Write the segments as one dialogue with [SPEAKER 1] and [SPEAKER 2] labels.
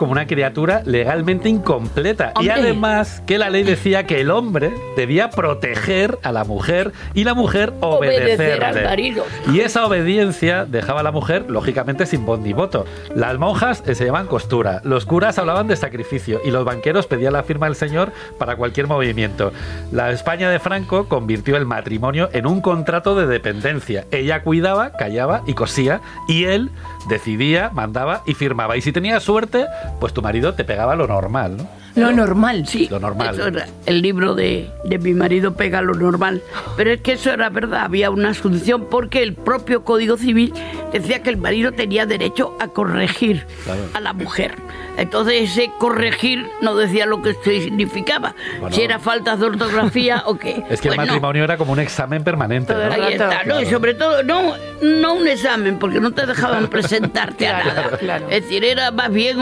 [SPEAKER 1] como una criatura legalmente incompleta.
[SPEAKER 2] Hombre.
[SPEAKER 1] Y además que la ley decía que el hombre debía proteger a la mujer y la mujer
[SPEAKER 2] Obedecer al
[SPEAKER 1] obedecerle.
[SPEAKER 2] marido.
[SPEAKER 1] Y esa obediencia dejaba a la mujer, lógicamente, sin voz ni voto. Las monjas se llamaban costura, los curas hablaban de sacrificio y los banqueros pedían la firma del señor para cualquier movimiento. La España de Franco convirtió el matrimonio en un contrato de dependencia. Ella cuidaba, callaba y cosía, y él decidía, mandaba y firmaba. Y si tenías suerte, pues tu marido te pegaba lo normal, ¿no?
[SPEAKER 3] Lo normal.
[SPEAKER 2] Sí,
[SPEAKER 1] Lo normal.
[SPEAKER 2] eso era el libro de mi marido pega lo normal. Pero es que eso era verdad, había una asunción porque el propio Código Civil decía que el marido tenía derecho a corregir
[SPEAKER 1] Claro.
[SPEAKER 2] a la mujer. Entonces ese corregir no decía lo que significaba,
[SPEAKER 1] Bueno.
[SPEAKER 2] si era falta de ortografía o qué.
[SPEAKER 1] Es que el
[SPEAKER 2] Pues no.
[SPEAKER 1] matrimonio era como un examen permanente,
[SPEAKER 3] Todo
[SPEAKER 1] ¿no?
[SPEAKER 3] el
[SPEAKER 2] Ahí
[SPEAKER 3] rato.
[SPEAKER 2] está, ¿no? Y sobre todo, no un examen, porque no te dejaban presentarte a
[SPEAKER 3] Claro,
[SPEAKER 2] nada.
[SPEAKER 3] claro.
[SPEAKER 2] Es decir, era más bien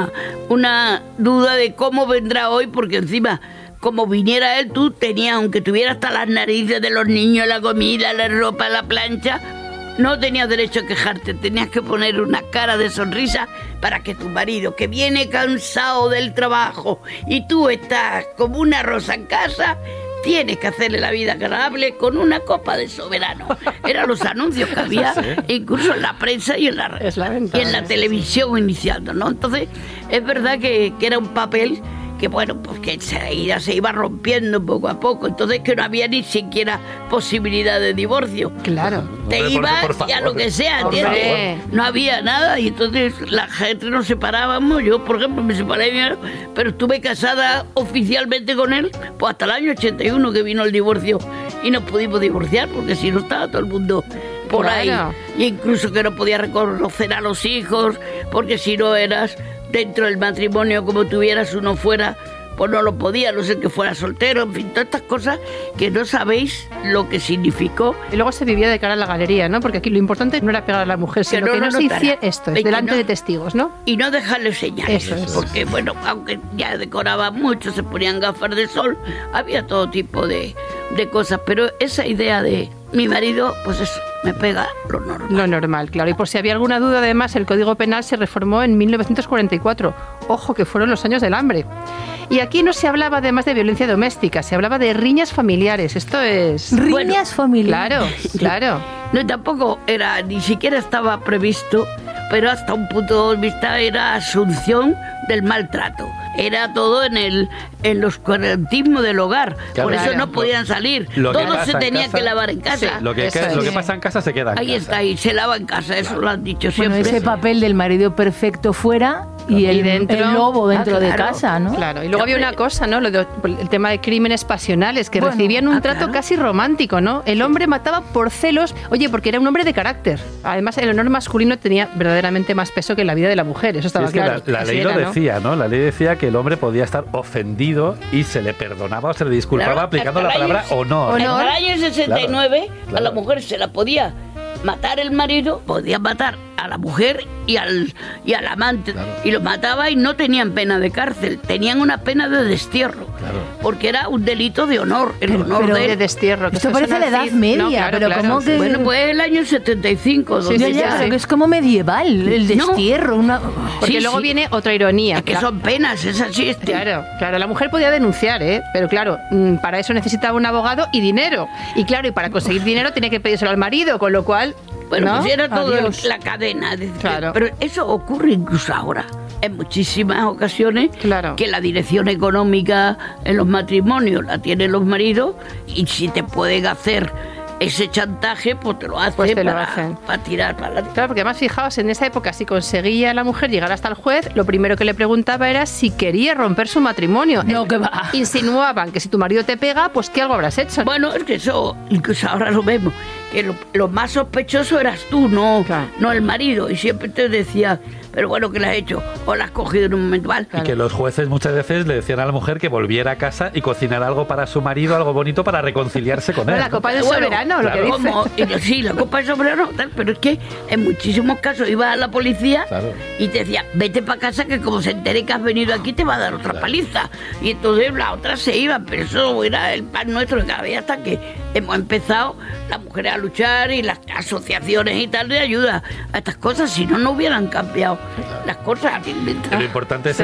[SPEAKER 2] una duda de cómo vendrá hoy, porque encima, como viniera él, tú tenías, aunque tuvieras hasta las narices de los niños, la comida, la ropa, la plancha, no tenías derecho a quejarte, tenías que poner una cara de sonrisa para que tu marido, que viene cansado del trabajo y tú estás como una rosa en casa, tienes que hacerle la vida agradable con una copa de soberano. Eran los anuncios que había,
[SPEAKER 1] Sí.
[SPEAKER 2] incluso en la prensa y en la,
[SPEAKER 3] Es lamentable,
[SPEAKER 2] y en la televisión iniciando, ¿no? Entonces, es verdad que era un papel que, bueno, pues que ya se iba rompiendo poco a poco. Entonces, que no había ni siquiera posibilidad de divorcio.
[SPEAKER 3] Claro.
[SPEAKER 2] Te
[SPEAKER 1] Hombre,
[SPEAKER 2] ibas
[SPEAKER 1] por
[SPEAKER 2] y a
[SPEAKER 1] favor.
[SPEAKER 2] lo que sea,
[SPEAKER 3] Hombre.
[SPEAKER 2] ¿entiendes? No había nada y entonces la gente nos separábamos. Yo, por ejemplo, me separé de mi marido, pero estuve casada oficialmente con él pues hasta el año 81 que vino el divorcio y nos pudimos divorciar porque si no estaba todo el mundo por
[SPEAKER 3] Claro.
[SPEAKER 2] ahí. Y incluso que no podía reconocer a los hijos porque si no eras dentro del matrimonio como tuvieras uno fuera, pues no lo podía, no sé que fuera soltero, en fin, todas estas cosas que no sabéis lo que significó.
[SPEAKER 3] Y luego se vivía de cara a la galería, ¿no? Porque aquí lo importante no era pegar a la mujer, sino que no se
[SPEAKER 2] notara.
[SPEAKER 3] hiciera esto,
[SPEAKER 2] Y que
[SPEAKER 3] delante
[SPEAKER 2] no-
[SPEAKER 3] de testigos, ¿no?
[SPEAKER 2] Y no dejarle señales.
[SPEAKER 3] Eso es.
[SPEAKER 2] Porque, bueno, aunque ya decoraba mucho, se ponían gafas de sol, había todo tipo de cosas. Pero esa idea de mi marido, pues eso, me pega lo normal.
[SPEAKER 3] Lo normal, claro. Y por si había alguna duda, además, el Código Penal se reformó en 1944. Ojo, que fueron los años del hambre. Y aquí no se hablaba además de violencia doméstica, se hablaba de riñas familiares. Esto es...
[SPEAKER 4] Riñas familiares.
[SPEAKER 3] Claro, claro.
[SPEAKER 2] No, y tampoco era, ni siquiera estaba previsto, pero hasta un punto de vista era asunción del maltrato. Era todo en los cuarentismos del hogar.
[SPEAKER 1] Claro.
[SPEAKER 2] Por eso
[SPEAKER 3] Claro.
[SPEAKER 2] no podían salir.
[SPEAKER 1] Lo que
[SPEAKER 2] Todo
[SPEAKER 1] pasa
[SPEAKER 2] se
[SPEAKER 1] en
[SPEAKER 2] tenía
[SPEAKER 1] casa-
[SPEAKER 2] que lavar en casa.
[SPEAKER 3] Sí.
[SPEAKER 1] Lo que,
[SPEAKER 3] Eso
[SPEAKER 1] lo
[SPEAKER 3] es.
[SPEAKER 1] que pasa en casa se queda en
[SPEAKER 2] Ahí
[SPEAKER 1] casa.
[SPEAKER 2] está, y se lava en casa, eso lo han dicho
[SPEAKER 4] Bueno,
[SPEAKER 2] siempre.
[SPEAKER 4] ese papel del marido perfecto fuera y
[SPEAKER 3] Y
[SPEAKER 4] el,
[SPEAKER 3] dentro-
[SPEAKER 4] el lobo dentro de
[SPEAKER 2] claro.
[SPEAKER 4] casa, ¿no?
[SPEAKER 3] Claro, y luego había una cosa, ¿no? El tema de crímenes pasionales, que
[SPEAKER 4] Bueno,
[SPEAKER 3] recibían un trato
[SPEAKER 2] claro.
[SPEAKER 3] casi romántico, ¿no? El hombre mataba por celos, oye, porque era un hombre de carácter. Además, el honor masculino tenía verdaderamente más peso que la vida de la mujer, eso
[SPEAKER 1] Sí,
[SPEAKER 3] estaba
[SPEAKER 1] es que
[SPEAKER 3] claro.
[SPEAKER 1] la
[SPEAKER 3] Así
[SPEAKER 1] ley
[SPEAKER 3] era,
[SPEAKER 1] lo
[SPEAKER 3] ¿no?
[SPEAKER 1] decía, ¿no? La ley decía que el hombre podía estar ofendido y se le perdonaba o se le disculpaba
[SPEAKER 2] Claro,
[SPEAKER 1] aplicando la
[SPEAKER 2] hasta el
[SPEAKER 1] palabra
[SPEAKER 2] año-
[SPEAKER 1] honor.
[SPEAKER 3] honor.
[SPEAKER 2] Hasta el año 69
[SPEAKER 1] Claro,
[SPEAKER 2] a la
[SPEAKER 1] claro.
[SPEAKER 2] mujer se la podía matar el marido, podía matar a la mujer y al amante.
[SPEAKER 1] Claro.
[SPEAKER 2] Y lo mataba y no tenían pena de cárcel, tenían una pena de destierro.
[SPEAKER 1] Claro.
[SPEAKER 2] Porque era un delito de honor, el honor
[SPEAKER 4] pero
[SPEAKER 2] de
[SPEAKER 3] De
[SPEAKER 2] él.
[SPEAKER 3] destierro. que
[SPEAKER 4] Esto
[SPEAKER 3] esto
[SPEAKER 4] parece
[SPEAKER 3] son
[SPEAKER 4] la Edad
[SPEAKER 3] así-
[SPEAKER 4] Media,
[SPEAKER 3] No, claro,
[SPEAKER 4] pero
[SPEAKER 3] claro.
[SPEAKER 4] ¿cómo que...?
[SPEAKER 2] Bueno, pues el año 75,
[SPEAKER 3] Sí,
[SPEAKER 2] donde
[SPEAKER 4] Ya,
[SPEAKER 3] sí,
[SPEAKER 4] ya,
[SPEAKER 2] ya...
[SPEAKER 4] pero que es como medieval, el
[SPEAKER 2] No.
[SPEAKER 4] destierro, una...
[SPEAKER 3] Porque
[SPEAKER 2] Sí,
[SPEAKER 3] luego
[SPEAKER 2] sí.
[SPEAKER 3] viene otra ironía.
[SPEAKER 2] Es que son penas, es así.
[SPEAKER 3] Claro, claro, la mujer podía denunciar, ¿eh? Pero claro, para eso necesitaba un abogado y dinero. Y claro, y para conseguir dinero tenía que pedírselo al marido, con lo cual...
[SPEAKER 2] Bueno,
[SPEAKER 3] ¿no?
[SPEAKER 2] pues era todo
[SPEAKER 4] Adiós.
[SPEAKER 2] la cadena. Es decir,
[SPEAKER 3] Claro.
[SPEAKER 2] Pero eso ocurre incluso ahora. En muchísimas ocasiones
[SPEAKER 3] Claro.
[SPEAKER 2] que la dirección económica en los matrimonios la tienen los maridos y si te pueden hacer ese chantaje, pues te lo hacen,
[SPEAKER 3] Pues te lo hacen.
[SPEAKER 2] para tirar para adelante.
[SPEAKER 3] Claro, porque además, fijaos, en esa época, si conseguía la mujer llegar hasta el juez, lo primero que le preguntaba era si quería romper su matrimonio.
[SPEAKER 4] No, que va.
[SPEAKER 3] Insinuaban que si tu marido te pega, pues que algo habrás hecho.
[SPEAKER 2] Bueno, es que eso, incluso ahora lo vemos, que lo más sospechoso eras tú, no,
[SPEAKER 3] Claro.
[SPEAKER 2] no el marido. Y siempre te decía, pero bueno, ¿qué le has hecho? O la has cogido en un momento mal.
[SPEAKER 1] Y que los jueces muchas veces le decían a la mujer que volviera a casa y cocinara algo para su marido, algo bonito para reconciliarse con él.
[SPEAKER 3] La copa del
[SPEAKER 2] Bueno,
[SPEAKER 3] soberano, lo que
[SPEAKER 1] claro.
[SPEAKER 3] dice.
[SPEAKER 2] Sí, la copa de soberano, tal, pero es que en muchísimos casos iba a la policía
[SPEAKER 1] Claro.
[SPEAKER 2] y te decía, vete para casa que como se entere que has venido aquí te va a dar otra paliza. Y entonces la otra se iba, pero eso era el pan nuestro de cada día hasta que hemos empezado las mujeres a luchar y las asociaciones y tal de ayuda a estas cosas, si no, no hubieran cambiado las cosas.
[SPEAKER 1] Lo importante es